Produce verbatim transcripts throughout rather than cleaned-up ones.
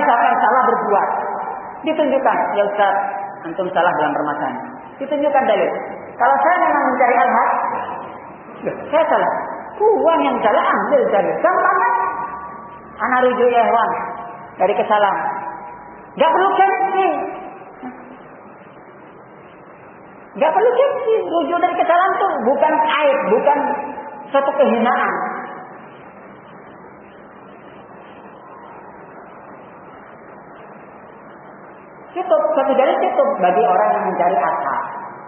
misalkan salah berbuat, ditunjukkan, ya Ustaz, antum salah dalam permasalahan. Ditunjukkan dalil. Kalau saya memang mencari al-haq, saya salah. Uang yang salah ambil dalil. Gampang kan? Ana rujuk ya hewan dari kesalahan. Gak perlu gengsi. Gak perlu gengsi. Rujuk dari kesalahan itu bukan aib, bukan suatu kehinaan. Cukup, satu dalil cukup bagi orang yang mencari al-haq.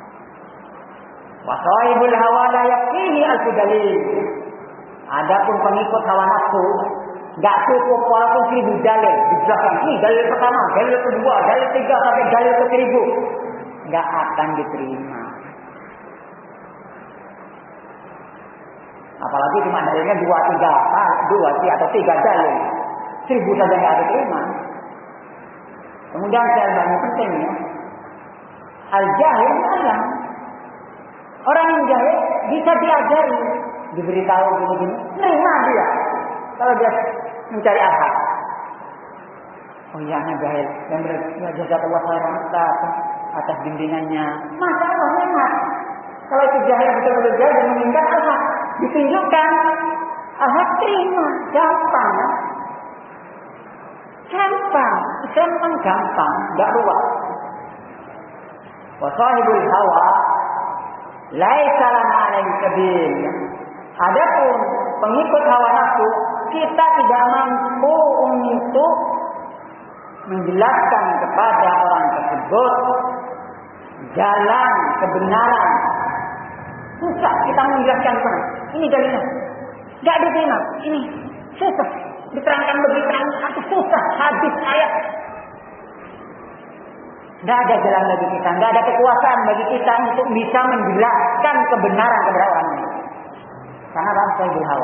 Wa sahibul hawa la yakfihi alfu dalil. Adapun pengikut hawa nafsu, enggak cukup walaupun seribu dalil dijelaskan. Ini dalil pertama, dalil kedua, dalil tiga sampai dalil ke seribu, enggak akan diterima. Apalagi cuma dalilnya dua tiga, dua atau tiga dalil, seribu saja enggak diterima. Kemudian saya banyak pentingnya al-jahil alam. Orang yang jahil bisa diajari, diberitahu gini-gini, nerima dia. Kalau dia mencari al-haq. Oh iya, anak jahil. Dan jazakallahu khairan Ustaz atas bimbingannya. Masya Allah, nikmat. Kalau itu jahil betul-betul jahil dan mengingat al-haq, ditunjukkan al-haq, terima, gampang. Gampang, Islam kan gampang, enggak ruwet. Wa sahibul hawa laisa lana alaihi sabil. Adapun pengikut hawa nafsu, kita tidak mampu untuk menjelaskan kepada orang tersebut jalan kebenaran. Susah kita menjelaskan mana. Ini dalilnya. Enggak diterima. Ini susah. Diterangkan begitu satu susah hadis ayat. Tidak ada jalan bagi kita, tidak ada kekuasaan bagi kita untuk bisa menjelaskan kebenaran kepada orang lain. Karena bangsa ibu hawa.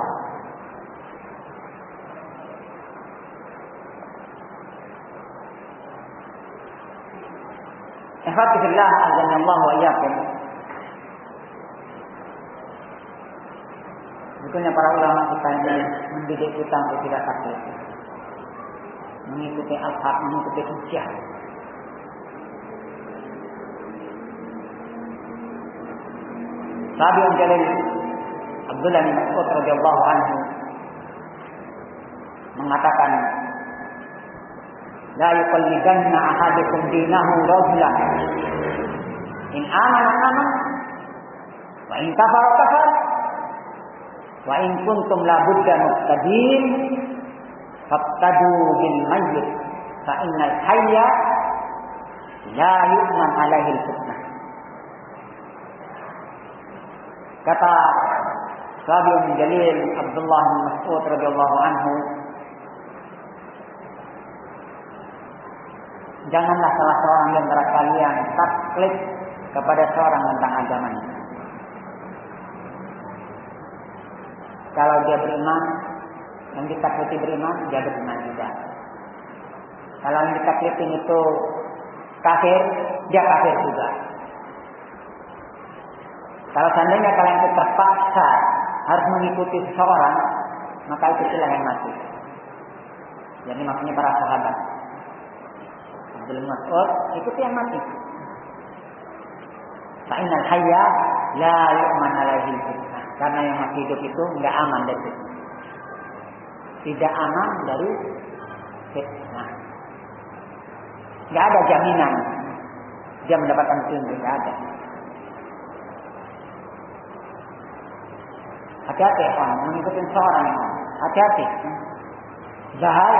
Alhamdulillah, azanallahu wa iyyakum. Sebetulnya para ulama kita ini mendidik kita untuk tidak takut, mengikuti al-haq, mengikuti hujjah. Sahabat yang jalil Abdullah bin Mas'ud radhiyallahu anhu mengatakan, la yuqallidanna ahadukum dinahu rajulan in amana aman wa in kafara kafara wa in kuntum la budda muqtadin faqtadu bil mayyit fa innal hayya la yu'man alaihi al-fitnah. Kata sahabat jalil Abdullah bin Mas'ud radhiyallahu anhu, janganlah salah seorang di antara kalian taklid kepada seorang tentang agamanya. Kalau dia beriman, yang ditakliti beriman, dia beriman juga. Kalau yang ditaklitin itu kafir, dia kafir juga. Kalau seandainya kalian itu terpaksa harus mengikuti seseorang, maka itu silah yang mati. Jadi maksudnya para sahabat. Abdul Mas'ud ikuti yang mati. Fa'innal hayya la yu'man alaihi fitnah. Karena yang masih hidup itu enggak aman dari fitnah. Tidak aman dari fitnah. Enggak ada jaminan dia mendapatkan petunjuk, enggak ada. Hati-hati orang mengikuti seorang, hati-hati. Bahaya.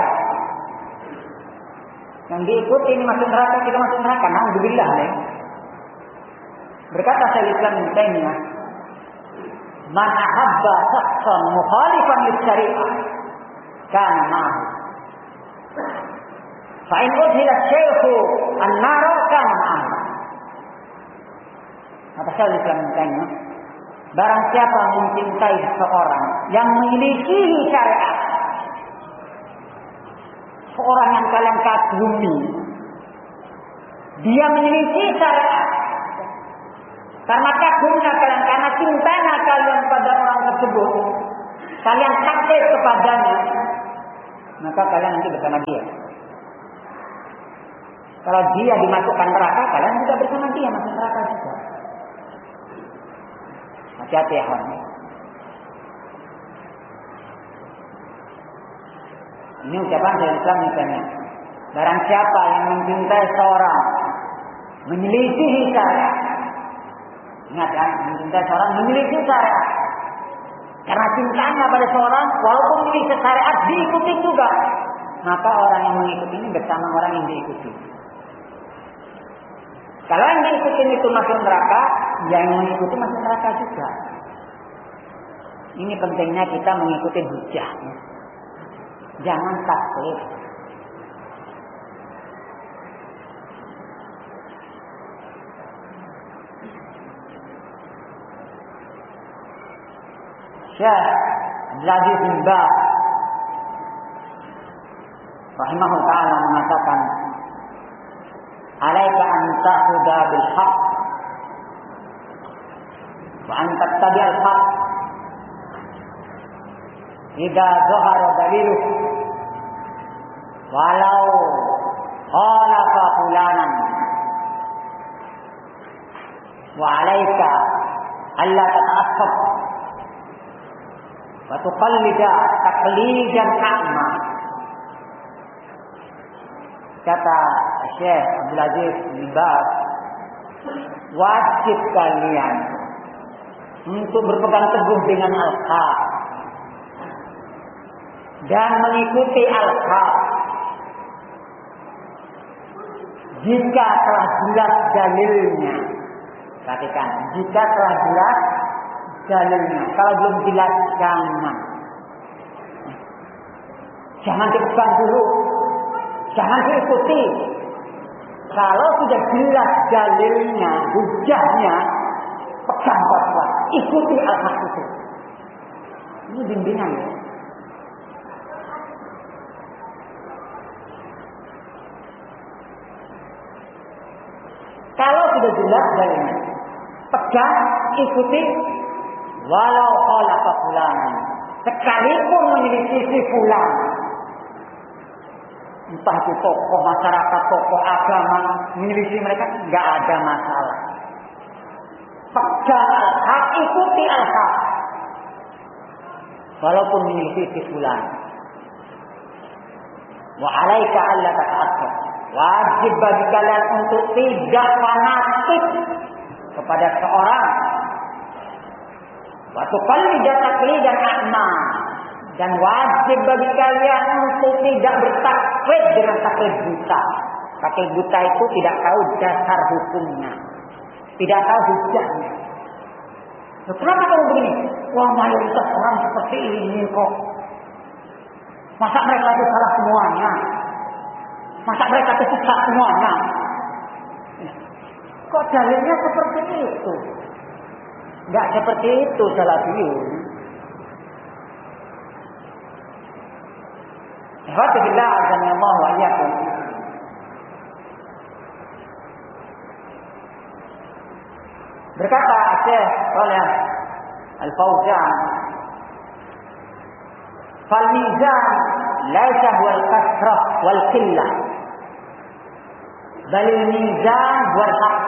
Yang diikuti ini masuk neraka, kita masuk neraka. Alhamdulillah. Berkata Syaikhul Islam Ibnu Taimiyah, man ahabba shakhsan mukhalifan lis-syari'ah kana ma'ahu. Fa in udhila asy-syaikhu an-nar kana ma'ahu. Kata Syaikhul Islam Ibnu Taimiyah, barang siapa mencintai seseorang yang memiliki syariat, seorang yang kalian kagumi, dia memiliki syariat, karena kagumnya kalian, karena cintanya kalian pada orang tersebut, kalian taklid kepadanya, maka kalian nanti bersama dia. Kalau dia dimasukkan neraka, kalian juga bersama dia masuk neraka juga. Hati-hati ya kawan. Ini ucapan dari Islam misalnya. Barang siapa yang mencintai seorang, menyelisihi syariat. Ingat ya, mencintai seorang menyelisihi syariat. Karena cintanya pada seorang, walaupun menyelisih syariat diikuti juga. Maka orang yang mengikuti ini bersama orang yang diikuti. Kalau yang diikuti itu masuk neraka, yang mengikuti masuk neraka juga. Ini pentingnya kita mengikuti hujah. Jangan taklid. Syekh Abdul Aziz bin Baz rahimahullah ta'ala mengatakan, alaika an ta'khudha bil haqq wa an tattabi' al haqq idza zahara daliluh walau khalafa fulanan wa alaika alla tata'assab wa tuqallida taqlidan a'ma. Kata Syekh Abdul Aziz bin Baz, wajib kalian untuk berpegang teguh dengan al-haq dan mengikuti al-haq jika telah jelas dalilnya. Perhatikan, jika telah jelas dalilnya. Kalau belum jelas, jangan. Jangan dipegang dulu. Jangan diikuti. Kalau sudah jelas dalilnya, hujahnya, pegang kuat-kuat. Ikuti al-haq itu. Ini bimbingan. Kalau sudah jelas dalilnya, pegang, ikuti, walau khalafa fulan. Sekalipun menyelisih fulan. Entah itu tokoh masyarakat, tokoh agama, menyelisih mereka, nggak ada masalah. Pegang al-haq, ikuti al-haq. Walaupun menyelisih fulan. Wa alaika alla tata'assab. Wajib bagi kalian untuk tidak fanatik kepada seorang. Waktu kali taklid dan a'ma. Dan wajib bagi kalian untuk tidak bertaklid dengan taklid buta. Taklid buta itu tidak tahu dasar hukumnya, tidak tahu hujahnya. Kenapa kamu begini? Wah, mayoritas orang seperti ini kok. Masa mereka itu salah semuanya? Masa mereka itu sesat semuanya? Kok dalilnya seperti itu? Enggak seperti itu salafiyun. Alhamdulillah azanillah wa iyyakum. Berkata Syekh Shalih Al-Fauzan, "Fal mizan laisa huwa al-kasrah wal qillah, bal al-mizan huwa al-haq.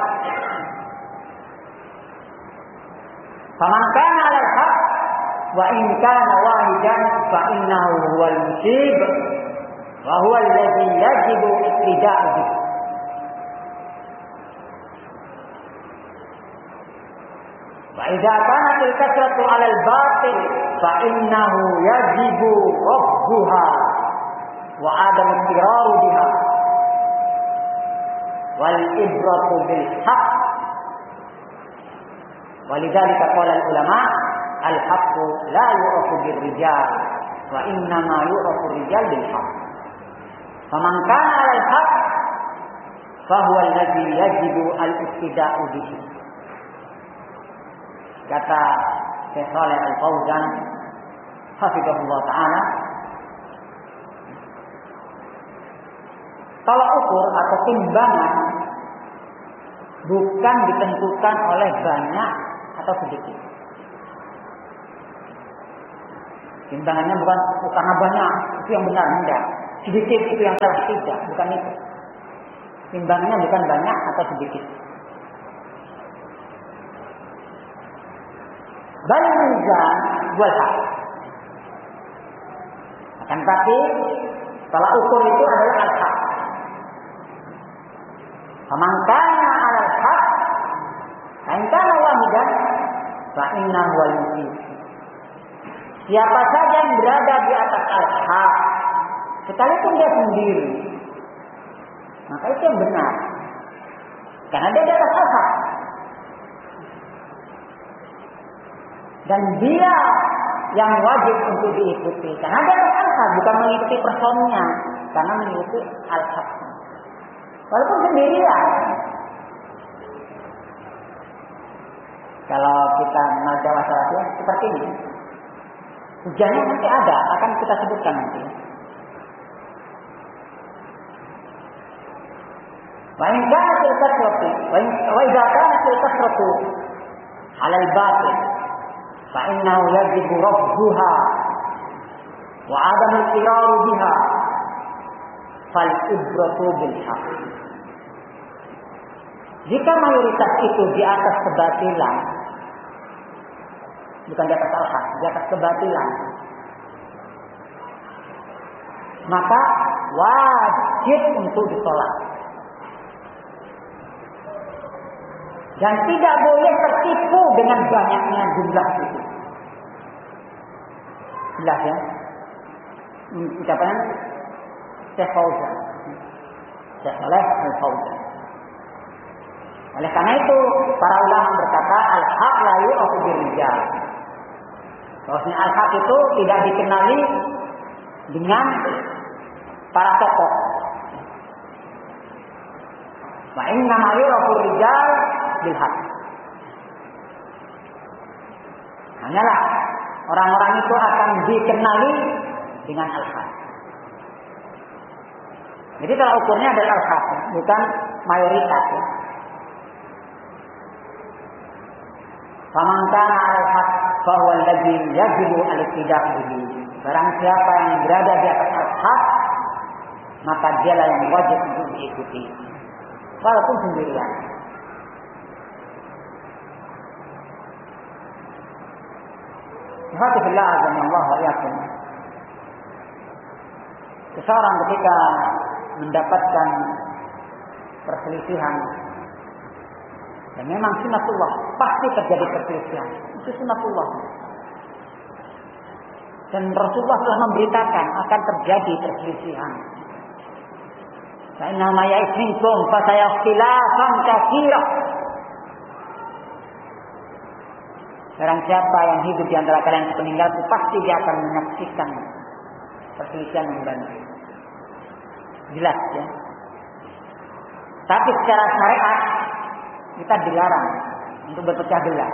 Faman kana 'ala al-haq wa in kana wahidan fa innahu huwal musib wa huwa alladhi yajibu ittiba'u bihi." Wa idza kanat al-kasratu 'ala al-batil fa innahu yajibu rabbuha wa adam al-qiraru biha wal ibratu bil haqq. Walidzalika qala al-ulama al-haqqu la yu'rafu bir-rijal wa innama yu'rafu ar-rijal bil haqq. Faman kana 'ala al-haqq fa huwa alladhi yajibu al-ittiba'u bihi. Kata Syekh Shalih Al-Fauzan hafizahullah ta'ala, tolak ukur atau timbangan bukan ditentukan oleh banyak atau sedikit. Timbangannya bukan karena banyak itu yang benar, enggak. Sedikit itu yang salah, tidak, bukan itu. Timbangnya bukan banyak atau sedikit. Bal mizan wal haq. Akan tapi tolak ukur itu adalah al-haq. Faman kana 'ala al-haq, fa in kana wahidan fa innahu al-muqim. Siapa saja yang berada di atas al-haq, sekalipun dia sendiri, maka itu yang benar. Karena dia di atas al-haq. Dan dia yang wajib untuk diikuti. Karena dia adalah al-haq, bukan mengikuti personnya, karena mengikuti al-haq. Walaupun sendirian. Kalau kita menajawab salafiyah seperti ini. Hujannya nanti ada, akan kita sebutkan nanti. Wa in kana fil kasrati wa idza kana fil kasrati 'ala al-batil fa innahu yajibu rabbuha wa 'adam al-iqrar biha fal ibratu bil haqq. Jika mayoritas itu di atas kebatilan, bukan di atas al-haq, di atas kebatilan, maka wajib untuk ditolak. Dan tidak boleh tertipu dengan banyaknya jumlah itu. Jelas ya? Ucapan Syekh Fauzan. Syekh Saleh Al-Fauzan. Oleh karena itu, para ulama berkata, al-haq la yu'rafu bir-rijal. Bahwasanya al-haq itu tidak dikenali dengan para tokoh. Wa inna ma yu'rafu rijal bil haq. Hanyalah orang-orang itu akan dikenali dengan al-haq. Jadi kalau ukurnya adalah al-haq, bukan mayoritas ya. Faman kana 'alal haq fa huwa alladhi yajibu al-ittida' bihi. Barang siapa yang berada di atas al-haq, maka dialah yang wajib untuk diikuti, walaupun sendirian. Alhamdulillah azza wa jalla. Seseorang ketika mendapatkan perselisihan, dan memang sunatullah, pasti terjadi perselisihan. Itu sunatullah. Dan Rasulullah telah memberitakan akan terjadi perselisihan. Inna ma ya'isminkum fa sayakhtilafan katsira. Barang siapa yang hidup di antara kalian sepeninggalku, pasti dia akan menyaksikan perselisihan yang banyak. Jelas ya. Tapi secara syariat kita dilarang untuk berpecah belah.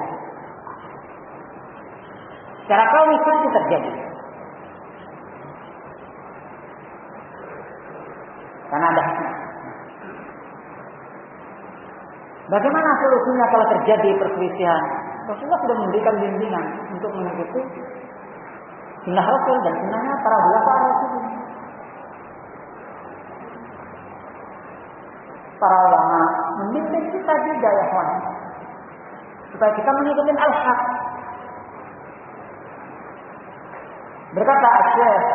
Secara kauni itu terjadi. Karena ada hikmah. Bagaimana solusinya kalau terjadi perselisihan? Rasulullah sudah memberikan bimbingan untuk mengikuti sunnah Rasul dan sunnahnya para ulama Rasul. Para ulama membimbing kita juga ya kawan, supaya kita mengikuti al-haq. Berkata Syekh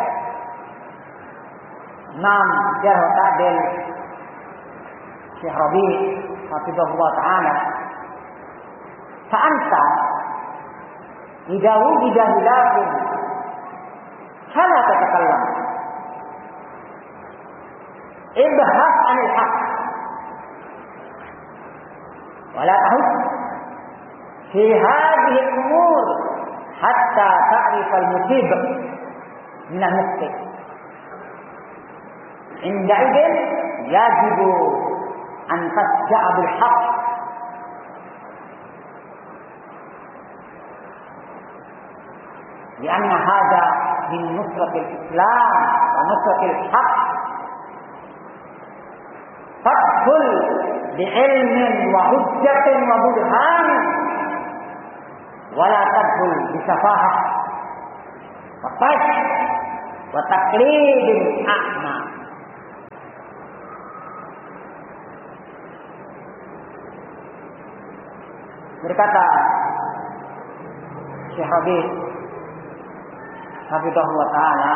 Imam Jarh wa Ta'dil Syekh Rabi' hafizahullah ta'ala, fa'anta idza wujida hilafun fala tatakallam ibhas 'anil haqq wa la tahus fi hadhihi al-umur hatta ta'rif al-musib min al-mukhti'. Inda idin yajibu an tasja'a bil haqq lianna hadha min nusratil Islam wa nusratil haqq. Fadkhul bi'ilmin wa hujjatin wa burhan wa la tadkhul bisafahah wa fash wa taqlidin a'ma. Berkata Syekh Rabi' hafizahullah ta'ala,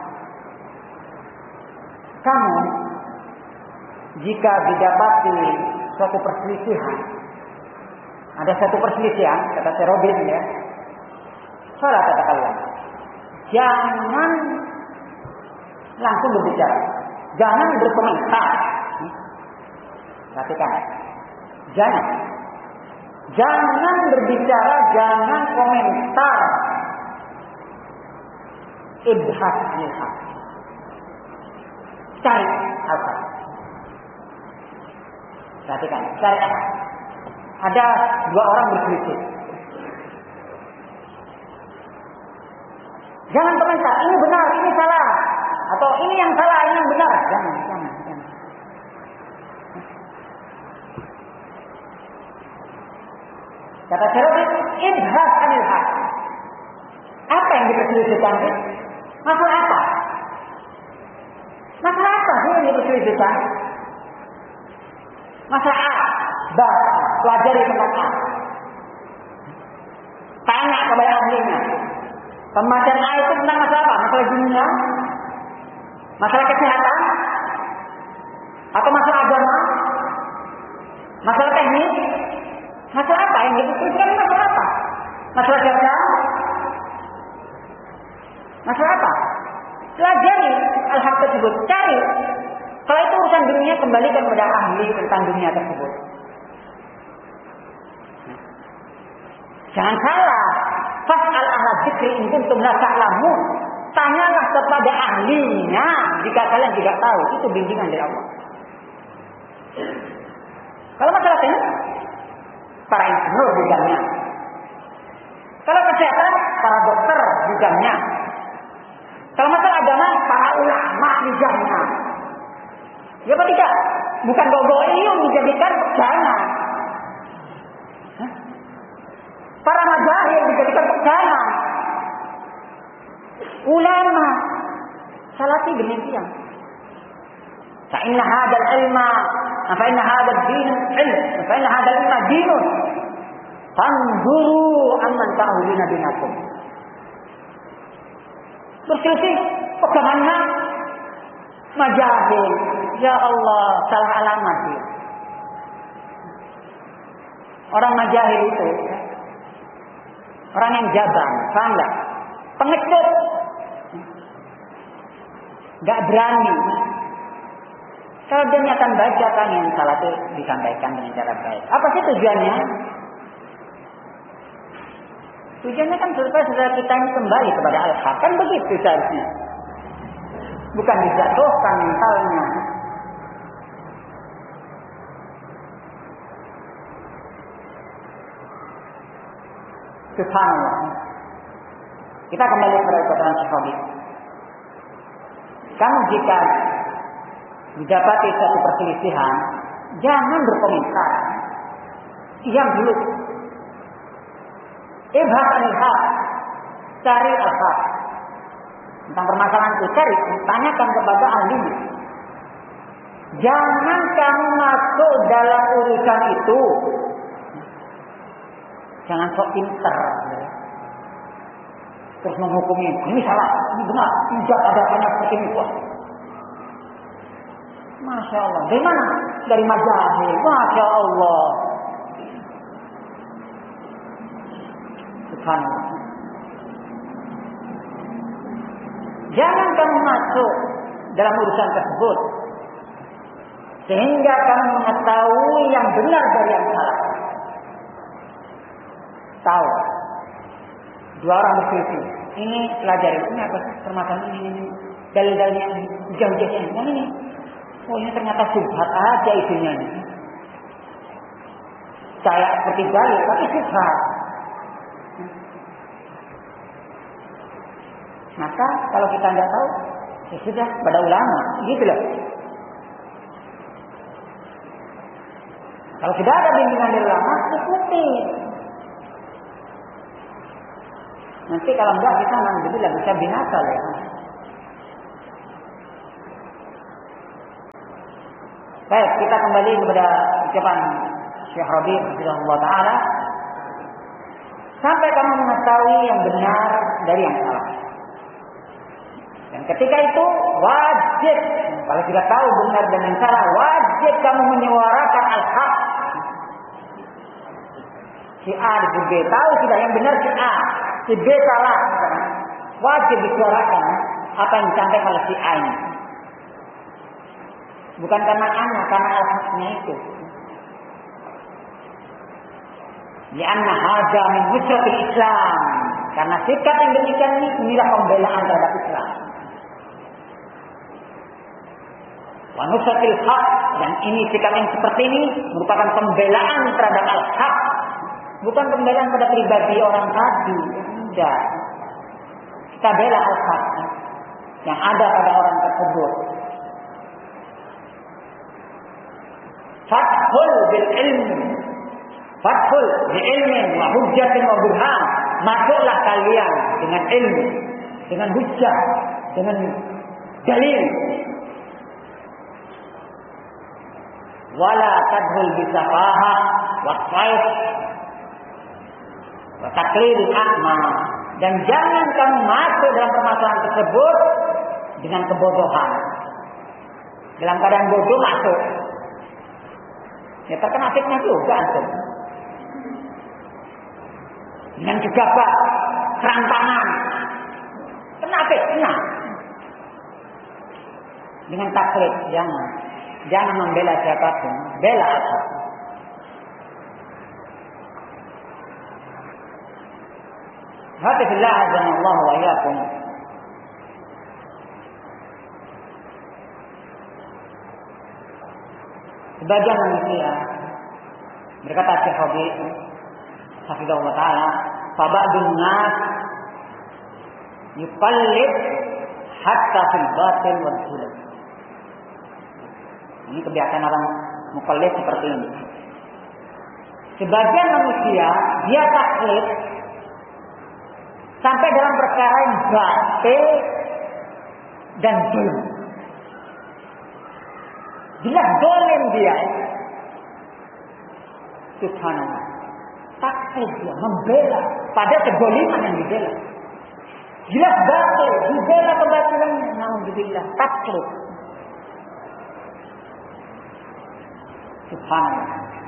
kamu jika didapati suatu perselisihan, ada satu perselisihan, kata Syekh Rabi' ya, salah katakanlah, jangan langsung berbicara, jangan berkomentar. Perhatikan, jangan, jangan berbicara, jangan komentar. Ibhas ilham, cari apa? Perhatikan, cari apa? Ada dua orang berselisih. Jangan komentar, ini benar, ini salah, atau ini yang salah, ini yang benar. Jangan, jangan, jangan. Kata Syarif, ibhas anil haq. Apa yang diperselisihkan? Masalah apa? Masalah apa sih yang diperselisihkan? Masalah A, bahas, pelajari tentang A. Tanya kepada ahlinya. Pembacaan A itu tentang masalah apa? Masalah dunia? Masalah kesehatan? Atau masalah agama? Masalah teknis? Masalah apa yang diperselisihkan? Masalah apa? Masalah dagang? Masalah apa? Pelajari al-haq tersebut, cari. Kalau itu urusan dunia, kembalikan kepada ahli tentang dunia tersebut. Jangan salah. Fas'al ahla dzikri in kuntum la ta'lamun. Tanyalah kepada ahlinya jika kalian tidak tahu. Itu bimbingan dari Allah. Kalau masalah ini, para insinyur bidangnya. Kalau kesehatan, para dokter bidangnya. Kalau masalah agama, para ulama bidangnya. Ya apa tidak? Bukan gogoiyung dijadikan pegangan. Para mazahir dijadikan pegangan. Ulama salati demikian. Fa inna hadzal ilma, fa inna hadzal din ilm, fa inna hadzal ilma dinun. Fanzuru amman ta'uduna binakum. Berselisih pegangannya mazahir. Ya Allah, salah alamat dia. Orang mazahir itu orang yang jabang, paham enggak? Pengecut. Enggak berani. Kalau dia akan bacakan yang salah itu disampaikan dengan cara baik. Apa sih tujuannya? Tujuannya kan supaya saudara kita ini kembali kepada al-haq. Kan begitu seharusnya. Bukan dijatuhkan mentalnya. Subhanallah. Kita kembali kepada perkataan Syekh Rabi'. Kamu jika didapati satu perselisihan, jangan berkomentar. Diam dulu. Ibhas anil haq. Cari al-haq. Tentang permasalahan itu, cari. Tanyakan kepada ahlinya. Jangan kamu masuk dalam urusan itu. Jangan sok pinter. Terus menghukumi. Ini salah, ini benar. Tidak ada banyak seperti itu. Masya Allah. Dari mana? Dari mazahir. Masya Allah. Subhanallah. Jangan kamu masuk dalam urusan tersebut. Sehingga kamu mengetahui yang benar dari yang salah. Tahu. Dua orang berselisih. Ini pelajari. Ini apa? Permasalahan ini. ini. Dalil-dalil yang jauh-jauhnya. Yang ini. Oh ini ternyata subhat aja isunya ini. Kayak seperti dalil. Tapi subhat. Maka kalau kita tidak tahu. Ya sudah. Pada ulama. Gitu loh. Kalau sudah ada bimbingan dari ulama. Ikuti. Nanti kalau enggak kita nanti bisa binasa ya. Baik, kita kembali kepada ucapan Syekh Rabi' rahimahullah taala. sampai kamu mengetahui yang benar dari yang salah. Dan ketika itu wajib, kalau sudah tahu benar dan yang salah, wajib kamu menyuarakan al-haq. Si A di B tahu sudah yang benar si A, si B salah. Wajib disuarakan apa yang disampaikan oleh si A ini. Bukan karena anak, karena al-haqnya itu. Lianna hadza min nusratil Islam. Karena sikap yang demikian ini inilah pembelaan terhadap Islam. Wa nusratil haq, dan ini sikap yang seperti ini merupakan pembelaan terhadap al-haq. Bukan pembelaan pada pribadi orang tadi. Tidak. Kita bela al-haq yang ada pada orang tersebut. Fathul bil ilmi, fathul bi ilmin wa hujjatin wa burhan. Masuklah kalian dengan ilmu, dengan hujjah, dengan dalil. Wala tadhul bi safahah wa saif wa taqlidil a'ma. Dan jangan kamu masuk dalam permasalahan tersebut dengan kebodohan. Dalam keadaan bodoh masuk, ya terkena fitnah juga antum. Dengan gegabah, kerantangan, kena fitnah. Dengan taklid, jangan. Jangan membela siapapun, bela apa. Hafizillah azanallahu wa iyyakum. Sebagian manusia berkata Syekh Rabi' hafizahullah taala, fa ba'dun nas yuqallid hatta fil batil wal zulm. Ini kebiasaan orang mukallid seperti ini. Sebagian manusia dia taklid sampai dalam perkara yang batil dan zulm. Jelas dolim dia. Subhanallah. Taklid dia, membela pada kedoliman yang dibela. Jelas batil, dibela kebatilannya. Alhamdulillah, taklid. Subhanallah.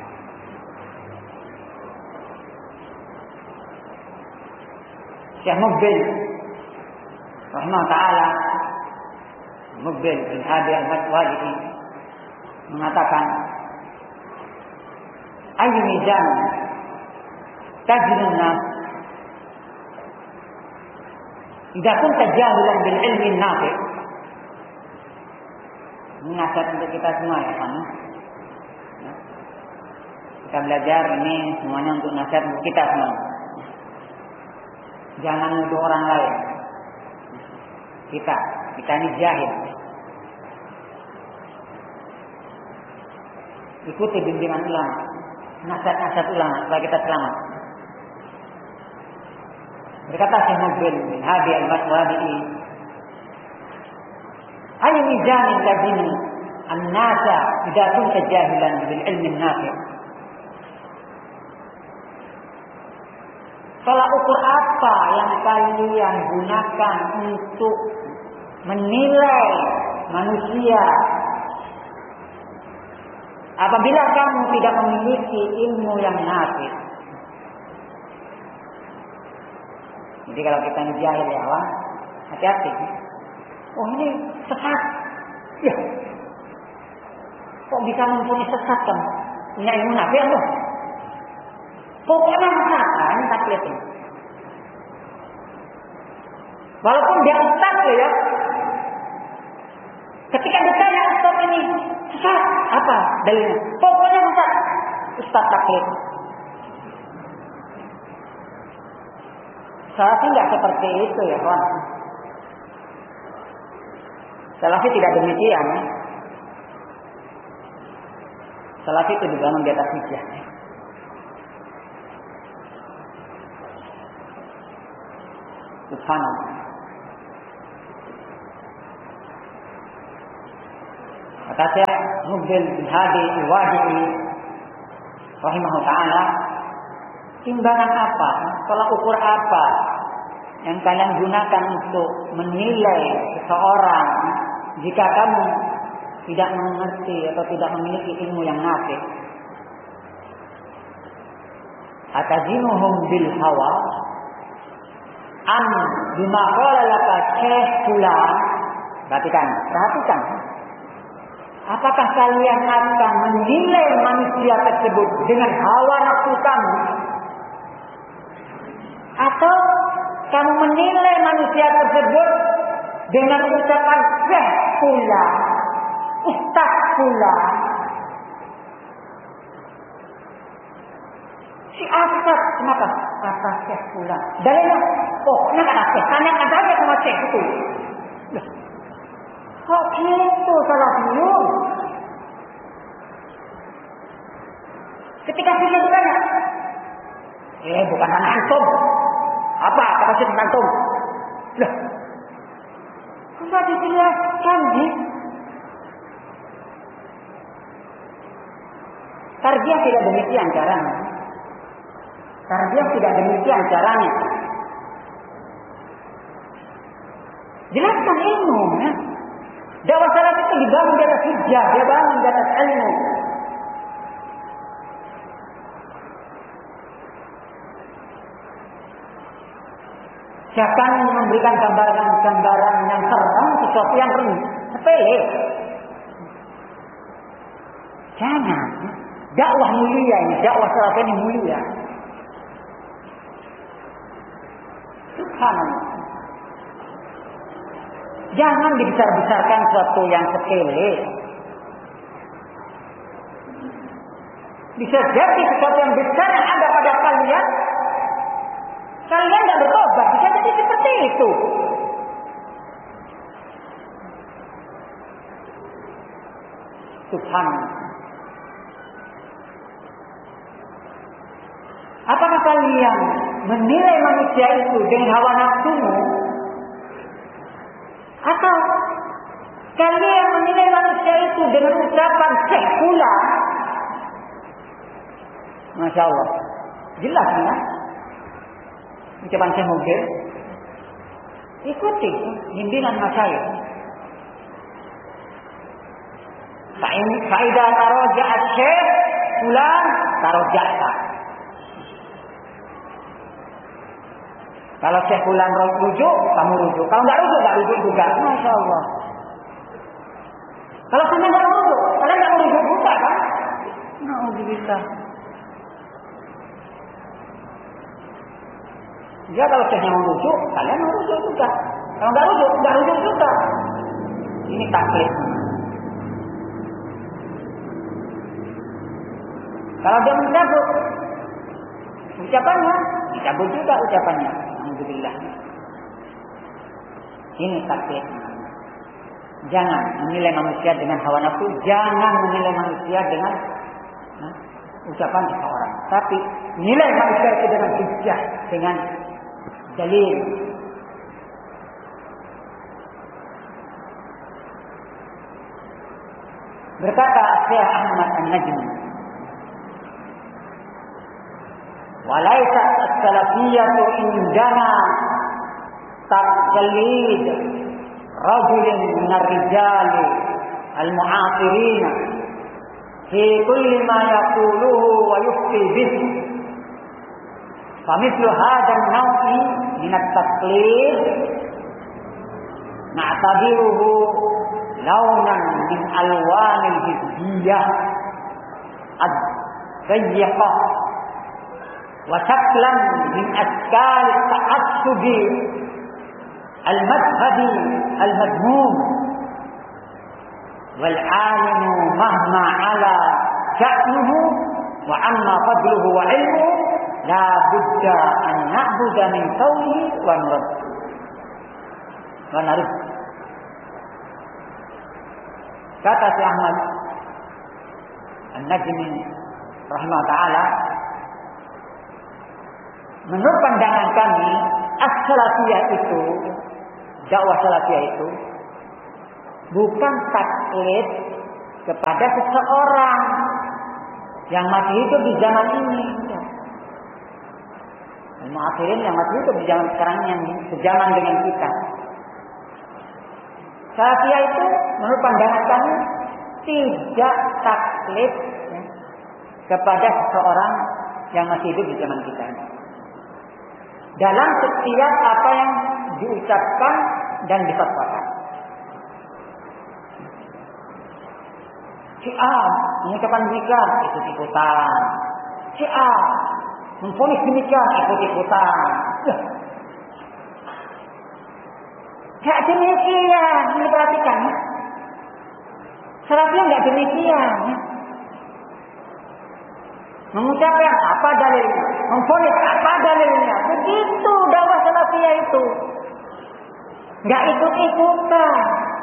Syekh Muqbil rahimahullah ta'ala, Muqbil bin Hadi al-Madwali mengatakan, ayyu mizan tajrun nas idza kunta jahilan bil ilmi nafi'. Ini nasihat untuk kita semua ya kan. Kita belajar ini semuanya untuk nasihat untuk kita semua. Jangan nuduh orang lain. Kita, kita ini jahil. Ikuti bimbingan ulama, nasihat-nasihat ulama supaya kita selamat. Berkata Syekh Muqbil bin Hadi al-Madwali, "Ayyu mizanin lazini an-nasa idza kunta jahilan bil ilmi an-nafi'." Tolak ukur apa yang kalian gunakan untuk menilai manusia apabila kamu tidak memiliki ilmu yang nafi'? Jadi kalau kita ini jahil ya, wah, hati-hati. Oh ini sesat. Ya. Kok bisa mempunyai sesat kan? Punya ilmu nafi' loh. Pokoknya sesat, nah, ini taklid ini. Walaupun dia ustaz ya, ketika ditanya ustaz ini sesat, apa dalilnya? Pokoknya sesat, ustaz taklid. Salafi tidak seperti itu ya kawan. Salafi tidak demikian. Salafi itu dibangun di atas hujjah. Subhanallah. Kata Syekh Muqbil bin Hadi al-Wadi'i rahimahullah ta'ala, timbangan apa, tolak ukur apa yang kalian gunakan untuk menilai seseorang jika kamu tidak mengerti atau tidak memiliki ilmu yang nafi? Atajinuhum bil hawa am bima qala laka syekh fulan. Perhatikan, perhatikan. Apakah kalian akan menilai manusia tersebut dengan hawa nafsu kamu? Atau kamu menilai manusia tersebut dengan ucapan syekh fulan, ustaz fulan? Si Asad, kenapa? Kata syekh fulan. Dalilnya, oh, kenapa kata syekh? Tanyakan saja sama syekh itu. Kok gitu salah beliau? Ketika syekh itu tanya, eh bukan anak antum. Apa kata syekh tentang antum? Lah, sudah dijelaskan nih. Tarbiyah tidak demikian caranya. Tarbiyah tidak demikian caranya. Jelaskan ilmu, ya. Dakwah salaf itu dibangun di atas hujjah, dia bangun di atas ilmu. Jangan memberikan gambaran-gambaran yang terang sesuatu yang sepele. Jangan. Dakwah mulia ini, dakwah salaf ini mulia. Subhanallah. Jangan dibesar-besarkan sesuatu yang sepele. Bisa jadi sesuatu yang besar yang ada pada kalian, kalian tidak bertobat. Bisa jadi seperti itu. Subhanallah. Apakah kalian menilai manusia itu dengan hawa nafsumu? Atau kalian menilai manusia itu dengan ucapan syekh pula? Masya Allah. Jelas ya. Ucapan syekh mungkin. Ikuti bimbingan masyayikh. Faidah taroja'at syekh fulan taroja'ta. Kalau syekh fulan rujuk, kamu rujuk. Kalau enggak rujuk, enggak rujuk juga. Masya Allah. Kalau sampai enggak rujuk, kalian enggak rujuk juga kan? Alhamdulillah. Ya kalau syekhnya mau rujuk, kalian mau rujuk juga. Kalau enggak rujuk, enggak rujuk juga. Ini taklid. Kalau dia mencabut ucapannya, dicabut juga ucapannya. Alhamdulillah. Ini taklid. Jangan menilai manusia dengan hawa nafsu, jangan menilai manusia dengan nah, ucapan seseorang. Tapi nilai manusia itu dengan hujjah, dengan dalil. Berkata Syekh Ahmad An-Najmi, walaysat as-salafiyyatu indana taqlid rajulin minar rijali al-mu'asirin fi kulli ma yaquluhu wa yufti bihi. Famithlu hadha an-naw'i min at-taqlid na'tabiruhu launan min alwanil hizbiyah ad-dayyiqah wa shaklan min ashkal at-ta'assub al-madhhabi al-madmum. Wal 'alimu mahma 'ala sha'nuhu wa 'amma fadluhu wa 'ilmuhu la budda an na'budu min qawlihi wa nurad wa narud. Kata Syekh Ahmad An-Najmi rahimahullah ta'ala, menurut pandangan kami, as-salafiyah itu, dakwah salafiyah itu bukan taklid kepada seseorang yang masih hidup di zaman ini. Al-Mu'asirin yang masih hidup di zaman sekarang yang sejaman dengan kita. Salafiyah itu menurut pandangan kami tidak taklid ya, kepada seseorang yang masih hidup di zaman kita. Dalam setiap apa yang diucapkan dan difatwakan. Si A mengucapkan demikian, ikut-ikutan. Si A memvonis demikian, ikut-ikutan. Ya. Gak demikian, ini perhatikan ya. Salafiyah gak demikian ya. Mengucapkan apa dalilnya, memvonis apa dalilnya. Begitu dakwah salafiyah itu. Gak ikut-ikutan.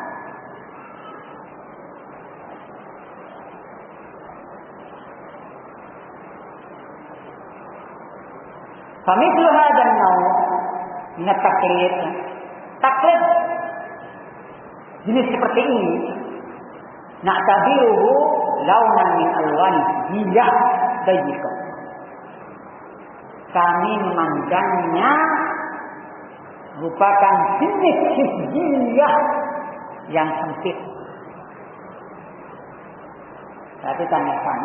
Famithlu hadzal naw' min at-taqlid. Taklid jenis seperti ini na'tabiruhu launan min alwan hijab dayyika. Kami memandangnya merupakan jenis hizbiyah yang sempit. Tapi tanyakan,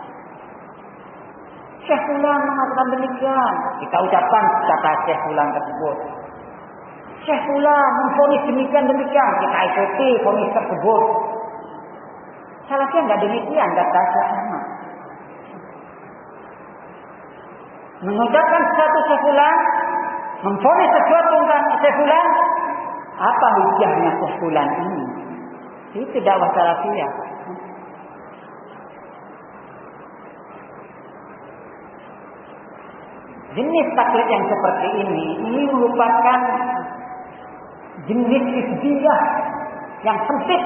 Syekh Fulan mengatakan demikian. Kita ucapkan kata Syekh Fulan tersebut. Syekh Fulan memvonis demikian demikian. Kita ikuti vonis tersebut. Salafiyah enggak demikian kata Syekh Ahmad. Mengucapkan sesuatu Syekh Fulan, memvonis sesuatu tentang Syekh Fulan, apa hujahnya Syekh Fulan ini? Itu dakwah salafiyah. Jenis taklid yang seperti ini, ini merupakan jenis hizbiyah yang sempit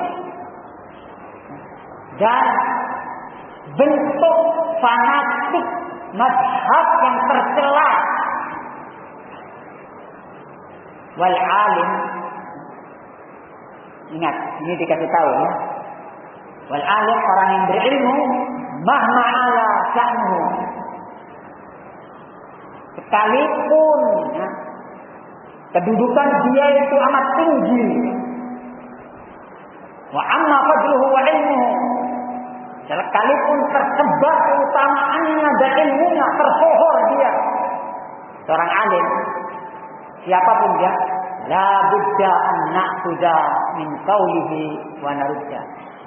dan bentuk fanatik mazhab yang tercela. Wal alim, ingat, ini dikasih tahu ya. Wal alim, orang yang berilmu, mahma ala sya'nuhu, sekalipun ya, kedudukan dia itu amat tinggi, wa amma fadluhu wa ilmuhu, sekalipun tersebar keutamaannya dan ilmunya, tersohor dia, seorang alim, siapapun dia, la budda an na'khudha min qawlihi wa narudda.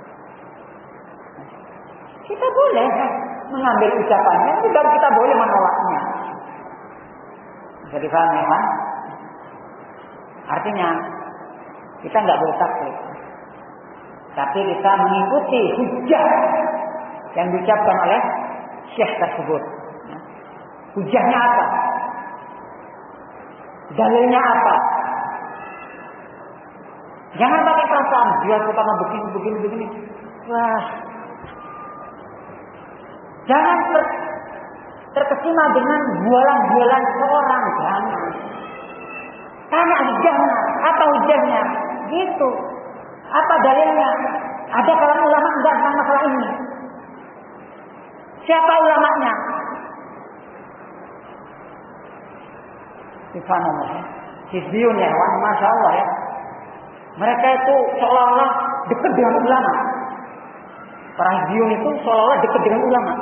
Kita boleh mengambil ucapannya, juga kita boleh menolaknya. Bisa dipahami ya, Pak? Artinya kita nggak boleh taklid, tapi kita mengikuti hujah yang diucapkan oleh syekh tersebut. Hujahnya apa? Dalilnya apa? Jangan pakai perasaan dia pertama begini begini begini. Wah, jangan ter, terkesima dengan bualan-bualan seorang. Jangan. Tanya hujahnya, apa hujahnya? Gitu. Apa dalilnya? Ada kalangan ulama enggak tentang masalah ini? Siapa ulamanya? Subhanallah ya. Hizbiyun ya, wah, Masya Allah ya. Mereka itu seolah-olah dekat dengan ulama. Para hizbiyun itu seolah-olah dekat dengan ulama.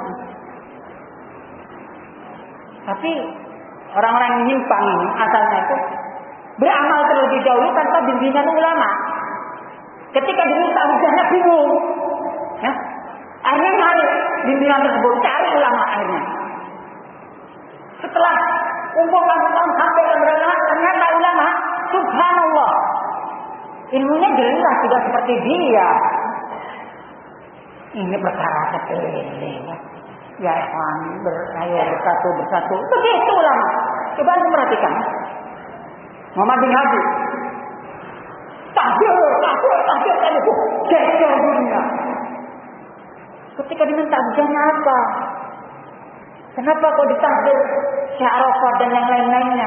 Tapi orang-orang yang nyimpang ini asalnya itu beramal terlebih dahulu tanpa bimbingan ulama. Ketika diminta hujahnya bingung, ya, akhirnya cari bimbingan tersebut, cari ulama akhirnya. Setelah kumpulkan tahun sampai ke ulama, ternyata ulama, subhanallah, ilmunya jelas tidak seperti dia. Ini perkara sepele, ya. Ya, ikhwan, berayo bersatu bersatu. Begitu ulama. Coba anda perhatikan. Muhammad bin Habib. Tahdir, tahdir, tahdir, tahdir. Jajah dunia. Ketika diminta hujahnya apa? Kenapa kau ditahdir Syekh Arafat dan yang lain-lainnya?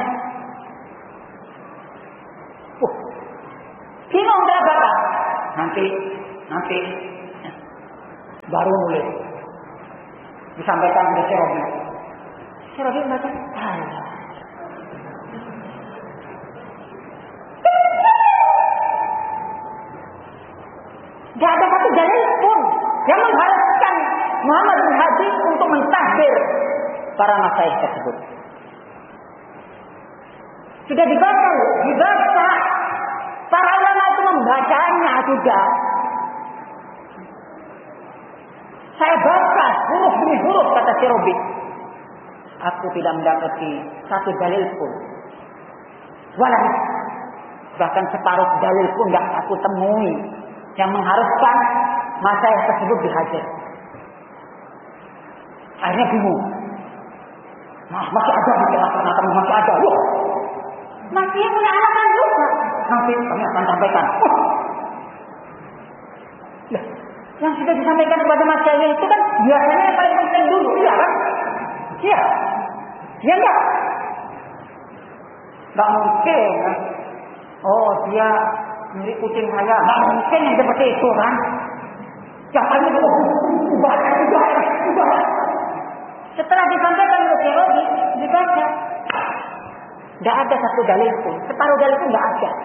Uh, bingung kenapa? Nanti, nanti baru nulis. Disampaikan ke Syekh Rabi. Syekh Rabi baca, Allah. Tidak ada satu dalil pun yang mengharuskan Muhammad bin Hadi untuk mentahbir para masyayikh tersebut. Sudah dibaca, dibaca. Para ulama itu membacanya sudah. Saya baca huruf demi huruf kata si Robi. Aku tidak mendapati satu dalil pun. Walau bahkan separuh dalil pun tidak aku temui yang mengharuskan masyayikh tersebut dihajar. Akhirnya bingung. Nah, masih ada di tengah-tengah, masih ada. Loh, masih yang punya alasan juga. Nanti kami akan sampaikan. Oh. Nah, yang sudah disampaikan kepada masyayikh itu kan biasanya yang paling penting dulu, iya kan? Iya. Iya enggak? Enggak mungkin kan? Oh, dia mirip kucing saya. Enggak mungkin yang seperti itu kan? Yang paling itu, ubah, ubah, ubah. Setelah disampaikan oleh Syekh dibaca. Tidak ada satu dalil pun. Separuh dalil pun tidak ada.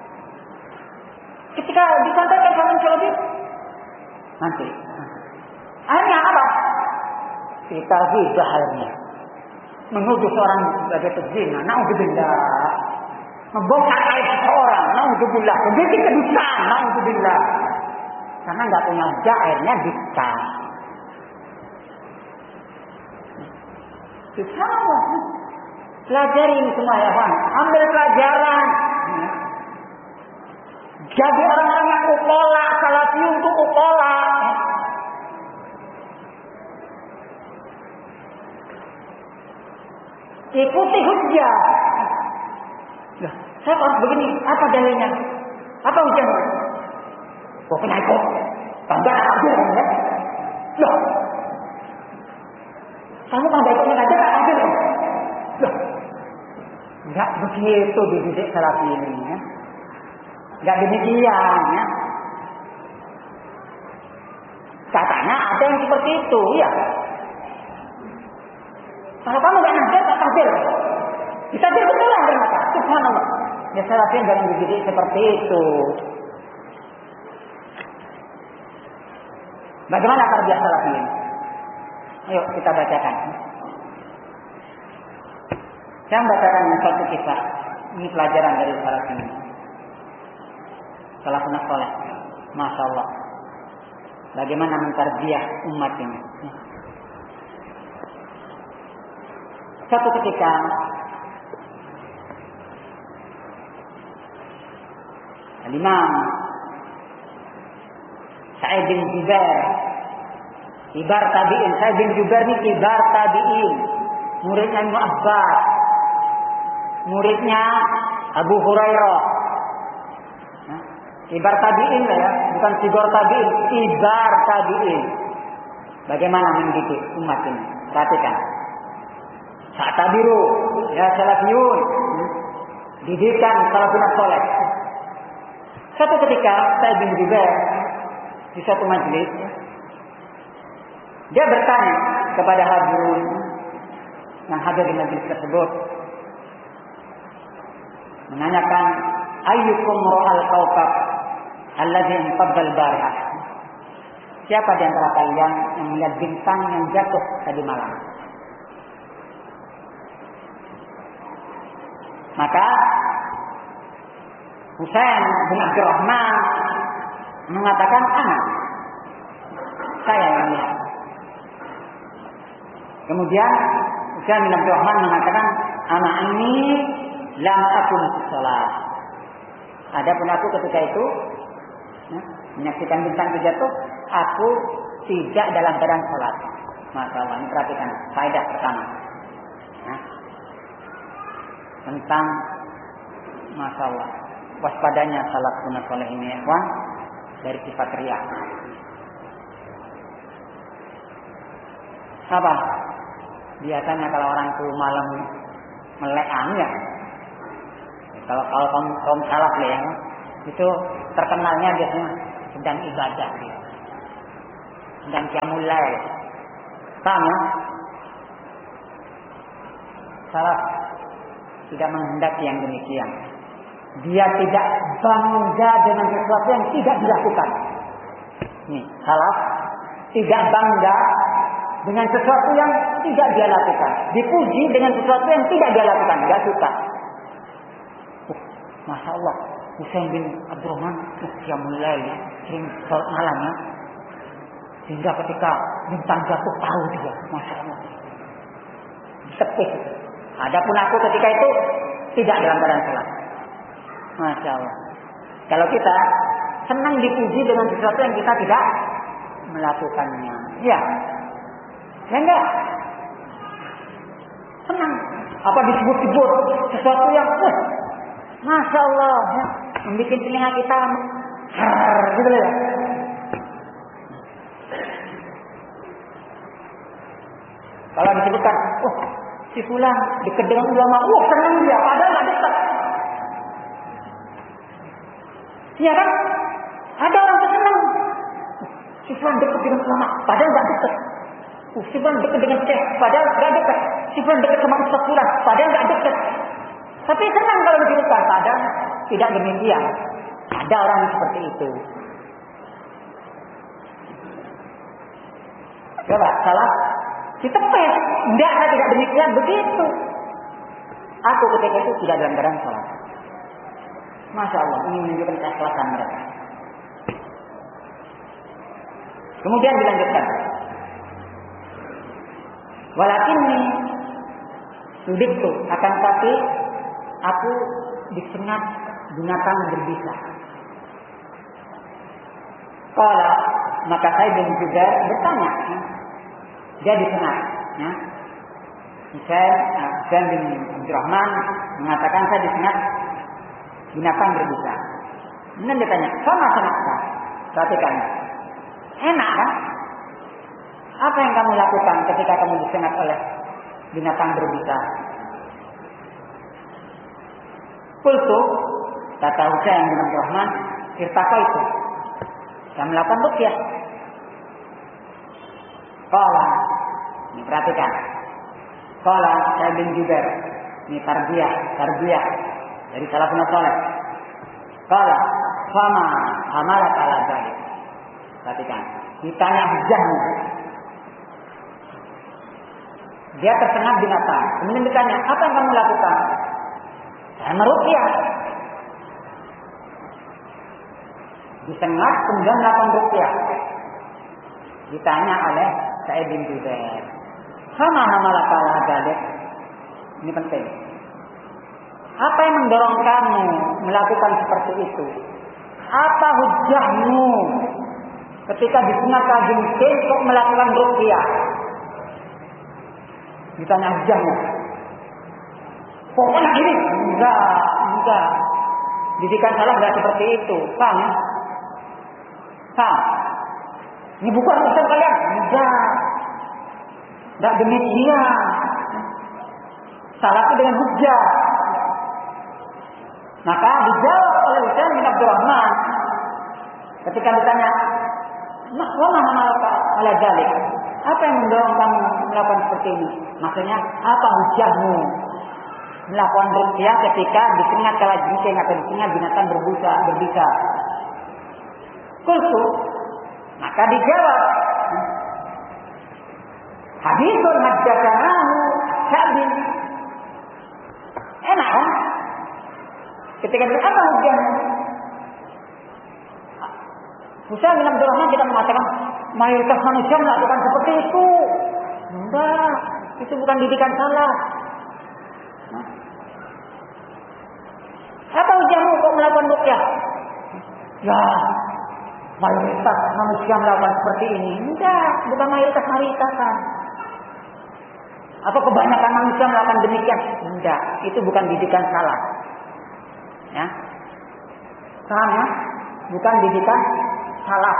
Ketika disampaikan sama Syekh nanti. Akhirnya apa? Kita hibah akhirnya. Menuduh seorang sebagai pezina. Na'udzubillah. Membongkar aib seseorang. Na'udzubillah. Begitu kedustaan. Na'udzubillah. Karena nggak punya hujah akhirnya dusta. Subhanallah. Pelajari ini semua ya Pak. Ambil pelajaran. Jadi orang-orang yang ukola, salafi untuk ukola. Ikuti hujjah. Nah, saya harus begini. Apa dalilnya? Apa hujjahnya? Pokoknya ikut. Tambah aja ya. Loh. Kamu kan baiknya aja tak adil. Loh. Enggak begitu dididik salafi ini ya. Enggak demikian ya. Katanya ada yang seperti itu ya. Kalau kamu enggak adil tak adil. Bisa adil betul lah ternyata. Subhanallah. Ya salafi jangan dididik seperti itu. Bagaimana tarbiyah salafi ini? Ayo kita bacakan. Saya membacakan satu kisah. Ini pelajaran dari salaf ini. Salafun saleh. Masya Allah. Bagaimana mentarbiyah umat ini. Satu ketika Al-Imam Sa'id bin Jubair, kibar tabi'in. Sa'id bin Jubair ini kibar tabi'in. Muridnya Ibnu Abbas. Muridnya Abu Hurairah. Kibar tabi'in lah ya. Bukan kibar tabi'in. Kibar tabi'in. Bagaimana mendidik umat ini. Perhatikan. Sa'tabiru. Ya salafiyun. Didikan salafun saleh. Suatu ketika Sa'id bin Jubair di suatu majlis, dia bertanya kepada hadirin yang hadir di majlis tersebut, menanyakan, ayyukum ra'al kawkab alladhi inqabbal barihah. Siapa di antara kalian yang melihat bintang yang jatuh tadi malam? Maka Husain bin Abdurrahman mengatakan, anak saya yang lihat. Kemudian Husain bin Abdurrahman mengatakan, anak ini lam akun sholat. Adapun aku ketika itu ya, menyaksikan bintang itu jatuh, aku tidak dalam keadaan sholat. Masya Allah, ini perhatikan faedah pertama ya, tentang Masya Allah waspadanya salafun saleh ini ya, dari sifat riya. Apa? Biasanya kalau orang itu malam melek ya. Kalau kalau kaum, kaum salaf ya, itu terkenalnya biasanya sedang ibadah, ya. Sedang qiyamul lail. Paham ya? Salaf tidak menghendaki yang demikian. Dia tidak bangga dengan sesuatu yang tidak dilakukan. Nih, salaf tidak bangga dengan sesuatu yang tidak dia lakukan. Dipuji dengan sesuatu yang tidak dia lakukan. Gak suka. Uh, Masya Allah. Husain bin Abdurrahman. Uh, ya mulai. Sering sholat malam ya. Sehingga ketika bintang jatuh tahu dia. Masya Allah. Tepis. Adapun aku ketika itu tidak dalam keadaan sholat. Masya Allah. Kalau kita senang dipuji dengan sesuatu yang kita tidak melakukannya. Ya. Ya enggak? Senang. Apa disebut-sebut sesuatu yang uh, Masya Allah ya, membuat telinga kita harr, gitu ya. Kalau disebutkan, wah, si fulan dekat dengan ulama, wah senang dia, padahal nggak dekat. Iya kan? Ada orang yang senang. Si fulan dekat dengan ulama, padahal nggak dekat. Uh, si fulan dekat dengan syekh, padahal nggak dekat. Si fulan dekat sama ustaz fulan, padahal nggak dekat. Tapi senang kalau disebutkan, padahal tidak demikian. Ada orang yang seperti itu. Coba, salah. Kita pes, enggak, saya tidak demikian, begitu. Aku ketika itu tidak dalam keadaan salat. Masya Allah, ini menunjukkan keikhlasan mereka. Kemudian dilanjutkan. Walakinni sudiktu, akan tapi aku disengat binatang berbisa. Kala, maka saya bin Jubair bertanya. Dia disengat. Ya. Misalnya, Husain bin Abdurrahman mengatakan saya disengat binatang berbisa. Kemudian dia tanya, sama sengatnya? Perhatikan. Enak kan? Apa yang kamu lakukan ketika kamu disengat oleh binatang berbisa? Kultu, kata Husain bin Abdurrahman, irtaqa itu. Saya melakukan ruqyah. Qala, ini perhatikan. Qala saya bin Jubair, ini tarbiyah, tarbiyah dari salafun saleh. Qala, fama amalat ala dzalik. Perhatikan, ditanya hujahmu. Dia tersengat binatang. Kemudian ditanya, apa yang kamu lakukan? Saya meruqyah. Disengat kemudian melakukan ruqyah. Ditanya oleh Sa'id bin Jubair, sama hamalah kala dzalik. Ini penting. Apa yang mendorong kamu melakukan seperti itu? Apa hujahmu ketika disengat kalajengking kok melakukan ruqyah? Ditanya hujahmu. Pokoknya gini, enggak, enggak. Didikan salah enggak seperti itu, paham ya? Paham? Ini bukan urusan kalian. Enggak. Enggak demikian. Salah itu dengan hujah. Maka dijawab oleh Husain bin Abdurrahman ketika ditanya, "Wa ma hamalaka ala dzalik?" Apa yang mendorong kamu melakukan seperti ini? Maksudnya, apa hujahmu melakukan ruqyah ketika disengat kalajengking atau disengat binatang berbisa, berbisa? Kultu, maka dijawab, haditsun haddatsanahu Sa'bin. Enak kan? Ketika ditanya apa hujahmu? Husain bin Abdurrahman kita mengatakan mayoritas manusia melakukan seperti itu. Enggak, itu bukan didikan salah. Apa hujahmu kok melakukan ruqyah? Ya, mayoritas manusia melakukan seperti ini. Enggak, bukan mayoritas mayoritas. Apa kebanyakan manusia melakukan demikian? Enggak, itu bukan didikan salah. Ya, paham ya? Bukan didikan salah.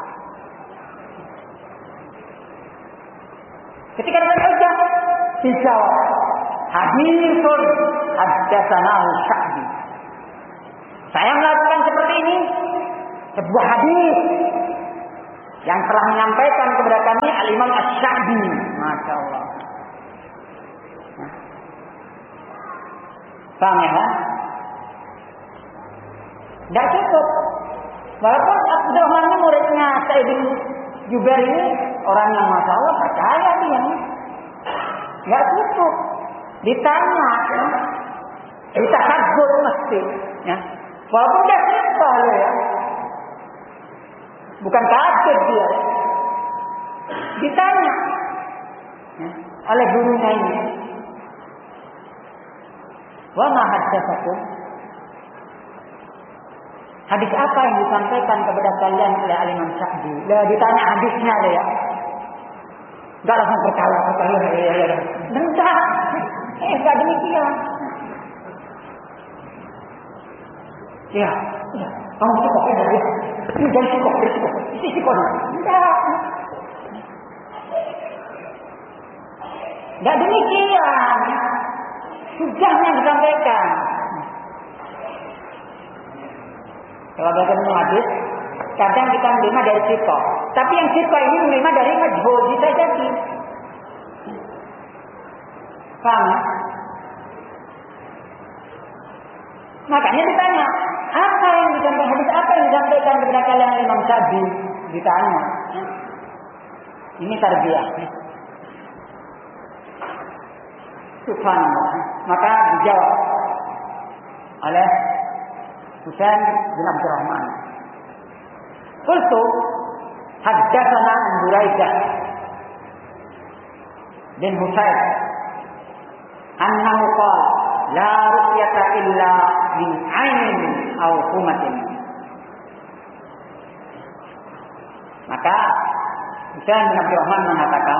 Ketika ditanya hujah, dijawab, haditsun haddatsanahu Sa'bi. Saya melakukan seperti ini, sebuah hadis yang telah menyampaikan kepada kami Al-Imam Asy-Sya'bi. Masya Allah. Nah. Paham ya? Tidak cukup. Walaupun Abdurrahman ini muridnya Sa'id bin Jubair ini orang yang masya Allah percaya dia, nggak tutup, ditanya, ya. Ditahadzur mesti, ya. Walaupun dia simpel ya, bukan kaget dia, ditanya ya, oleh gurunya ini, wa ma haddatsakum, hadis apa yang disampaikan kepada kalian oleh Imam Sa'di? Lah ditanya hadisnya deh ya. Enggak langsung percaya, percaya ya ya ya. Enggak. Eh enggak demikian. Ya, ya. Kamu cukup ya, ya. Ini jangan cukup, cukup. Ini cukup. Enggak. Enggak demikian. Sudah yang disampaikan. Kalau bagaimana hadis, kadang kita menerima dari siko, tapi yang siko ini menerima dari majhul, bisa jadi. Paham? Makanya ditanya, apa yang disampaikan hadis, apa yang disampaikan kepada kalian Imam Sa'di? Ditanya. Ini tarbiyah. Subhanallah. Maka dijawab oleh Husain bin Abdurrahman. Qultu haddatsana Buraidah bin Husain annahu qala la ru'yata illa min 'ainin aw humatin. Maka Husain bin Abdurrahman mengatakan,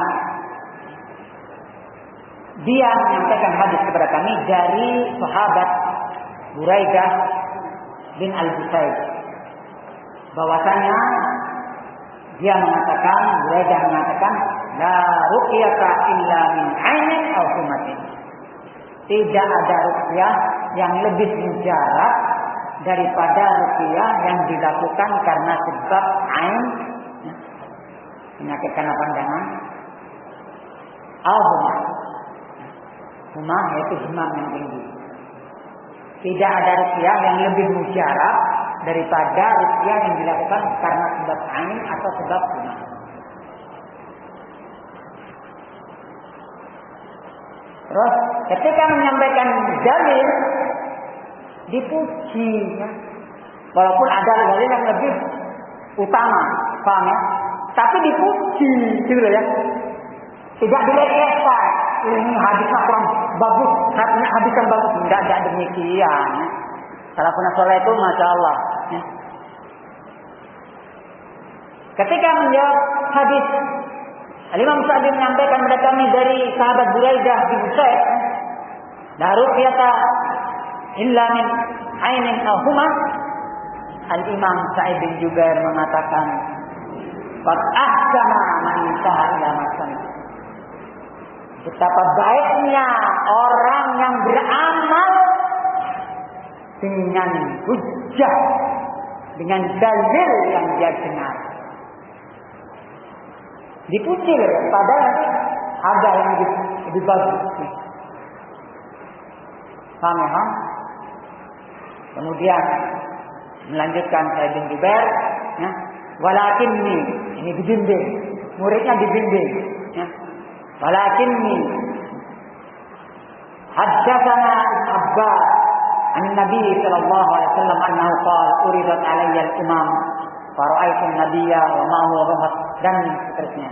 dia menyampaikan hadis kepada kami dari sahabat Buraidah bin Al-Husayb, bahwasanya dia mengatakan, Buraidah mengatakan, la ruqyata illa min 'ainin aw humatin. Tidak ada ruqyah yang lebih mujarab daripada ruqyah yang dilakukan karena sebab ain, ya, penyakit karena pandangan, aw humah. Humah yaitu demam yang tinggi. Tidak ada ruqyah yang lebih mujarab daripada ruqyah yang dilakukan karena sebab ain atau sebab humah. Terus ketika menyampaikan dalil dipuji, ya. Walaupun ada dalil yang lebih utama, paham ya? Tapi dipuji, gitu ya. Tidak dilecehkan. Ini hadisnya kurang bagus, hadisnya hadis yang bagus, tidak ada demikian. Ya. Salafun saleh itu masya Allah. Ya. Ketika menjawab hadis, Imam Sa'di menyampaikan kepada kami dari sahabat Buraidah bin Husayn, la ruqyata illa min 'ainin aw humah. Al-Imam Sa'id bin Jubair mengatakan, qad ahsana man intaha ila makan. Betapa baiknya orang yang beramal dengan hujjah, dengan dalil yang dia dengar. Dipuji, padahal ada yang lebih, lebih bagus. Paham ya? Kemudian melanjutkan Sa'id bin Jubair, ya, walakinni, ini dibimbing, muridnya dibimbing, ya. Walakinni haddatsana Abbas an Nabi sallallahu alaihi wasallam annahu qala uridat alayya al-umam fa ra'aytu an-nabiyya wa ma huwa rahmat, dan seterusnya.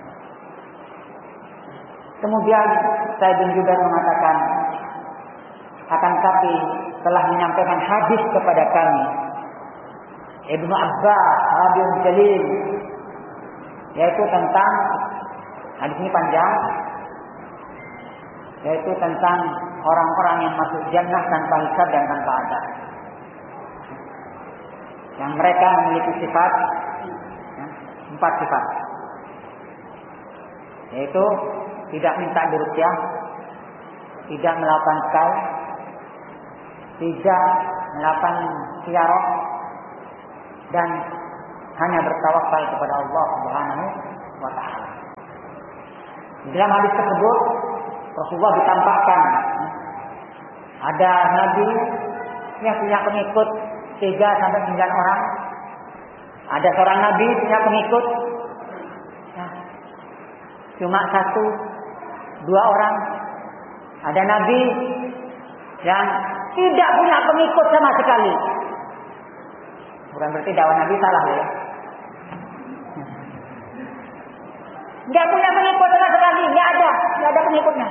Kemudian Sa'id bin Jubair mengatakan, akan tapi telah menyampaikan hadis kepada kami Ibnu Abbas, sahabat jalil, yaitu tentang, hadis ini panjang, yaitu tentang orang-orang yang masuk jannah tanpa hisab dan tanpa adab, yang mereka memiliki sifat, ya, empat sifat, yaitu tidak minta diruqyah, tidak melakukan sekal, tidak melakukan ziarah, dan hanya bertawakal kepada Allah Subhanahu wa taala. Dalam hadis tersebut Rasulullah ditampakkan ada nabi yang punya pengikut tiga sampai sembilan orang, Ada seorang nabi punya pengikut, ya, cuma satu, dua orang. Ada nabi yang tidak punya pengikut sama sekali. Bukan berarti dakwah nabi salah ya. Tidak punya pengikut sama sekali, tidak ada, tidak ada pengikutnya.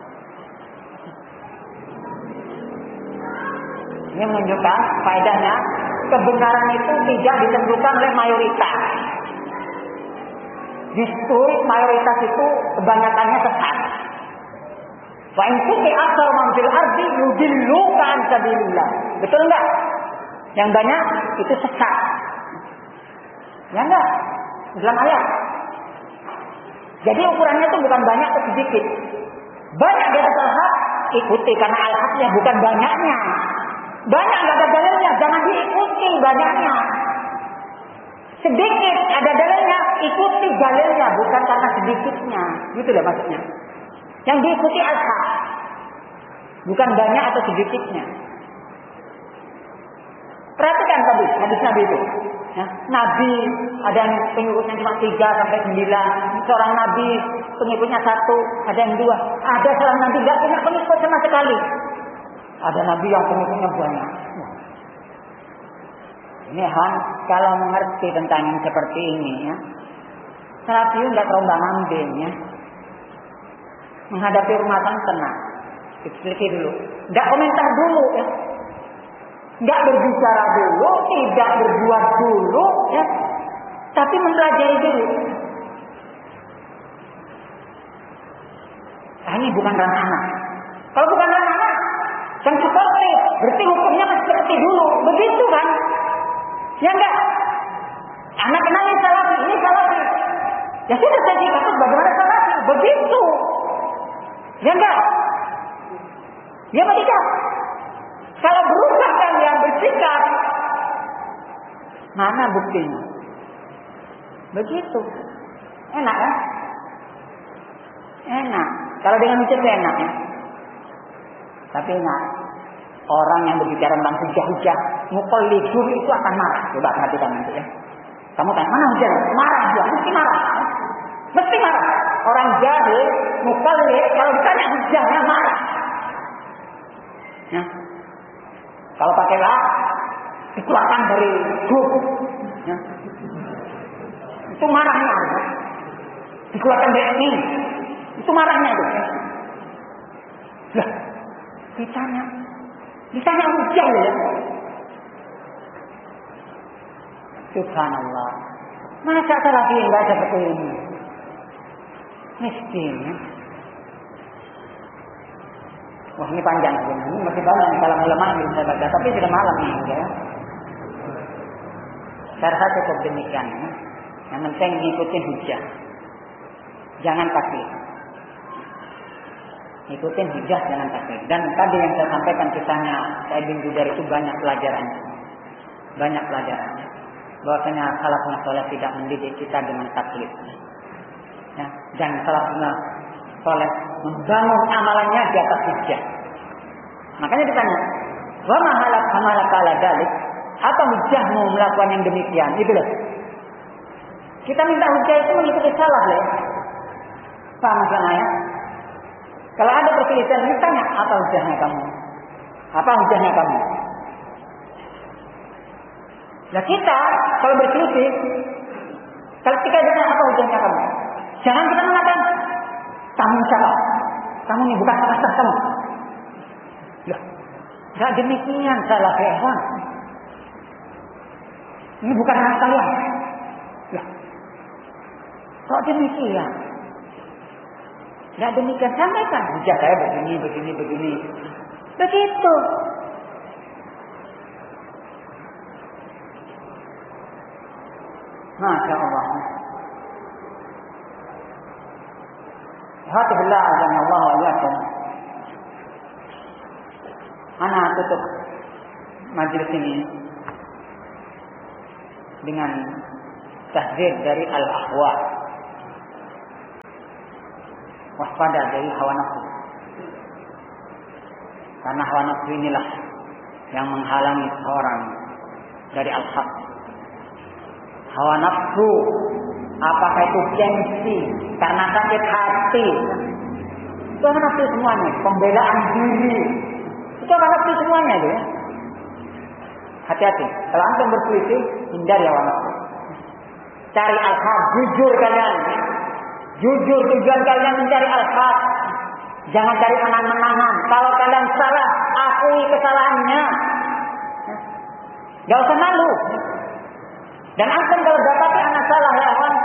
Ini menunjukkan faedahnya kebenaran itu tidak ditentukan oleh mayoritas. Justru mayoritas itu kebanyakannya sesat. Wa in tuti aktsar man fil ardi yudilluka an sabilillah. Betul enggak? Yang banyak itu sesat. Ya enggak? Dalam ayat. Jadi ukurannya itu bukan banyak atau sedikit. Banyak di atas al-haq, ikuti karena al-haqnya bukan banyaknya. Banyak enggak ada dalilnya, jangan diikuti banyaknya. Sedikit ada dalilnya, ikuti dalilnya bukan karena sedikitnya. Gitu lah maksudnya. Yang diikuti al-haq, bukan banyak atau sedikitnya. Perhatikan tadi hadis Nabi itu. Ya, Nabi ada yang pengikutnya cuma tiga sampai sembilan. Seorang Nabi pengikutnya satu, ada yang dua. Ada seorang Nabi tidak punya pengikut sama sekali. Ada Nabi yang pengikutnya banyak. Ini Han, kalau mengerti tentang yang seperti ini ya, Salafi tidak terombang ambing ya. Menghadapi rumah tangga tenang. Dipeliki dulu. Tidak komentar dulu ya. Tidak berbicara dulu, tidak berbuat dulu ya. Tapi mempelajari dulu. Nah, ini bukan ranah. Kalau bukan ranah, yang seperti berarti hukumnya masih seperti dulu. Begitu kan? Ya enggak? Anak kenalin Salafi, ini Salafi. Ya sudah saya dikatakan bagaimana Salafi. Begitu. Ya enggak? Ya tidak. Kalau berubah kalian bersikap, mana buktinya? Begitu. Enak kan? Enak. Kalau dengan mikir enak ya. Tapi ingat, orang yang berbicara tentang hujah-hujah, muqallidur itu akan marah. Coba perhatikan nanti ya. Kamu tanya, mana hujah? Marah dia, mesti marah. Mesti marah. Orang jahil, muqallid, kalau ditanya hujahnya marah. Ya. Kalau pakai lah, dikeluarkan dari grup. Ya. Itu marahnya. Ya. Dikeluarkan dari ini. Itu marahnya itu. Lah, ditanya. Ditanya hujah ya. Subhanallah. Masa Salafi enggak seperti ini? Miskin ya. Wah ini panjang sebenarnya. Ini masih banyak kalau ulama yang bisa baca. Tapi sudah malam nih ya. Saya rasa cukup demikian ya. Yang penting ngikutin hujah. Jangan taklid. Ikutin hujah, jangan taklid. Dan tadi yang saya sampaikan kisahnya Sa'id bin Jubair itu banyak pelajarannya. Banyak pelajarannya. Bahwasanya salafus saleh tidak mendidik kita dengan taklid. Ya, dan salafus saleh membangun amalannya di atas hujah. Makanya ditanya, wa ma halak amalaka ala dalik? Apa hujahmu melakukan yang demikian? Itu loh. Kita minta hujah itu mengikuti salaf loh. Paham maksudnya ya? Kalau ada perselisihan, ditanya apa hujahnya kamu? Apa hujahnya kamu? Nah kita kalau berselisih, kalau kita ditanya apa hujahnya kamu? Jangan kita mengatakan kamu salah. Kamu ini bukan salah kamu. Loh, enggak demikian salah hewan. Ini bukan hak kalian. Loh, kok demikian? Enggak demikian, sampaikan. Hujah saya begini, begini, begini. Begitu. Masya Allah. Alhamdulillah azan Allah wa iyyakum. Ana tutup majelis ini dengan tahdzir dari al-ahwa. Waspada dari hawa nafsu. Karena hawa nafsu inilah yang menghalangi orang dari al-haq. hawa nafsu, apakah itu gengsi, karena sakit hati. Itu hawa nafsu semuanya, pembelaan diri. Itu hawa nafsu semuanya itu ya. Hati-hati, kalau antum berselisih, hindari hawa nafsu. Cari al-haq, jujur kalian. Jujur, tujuan kalian mencari al-haq. Jangan cari menang-menangan. Kalau kalian salah, akui kesalahannya. Gak usah malu. Dan antum kalau dapati anak salah, ya kawan,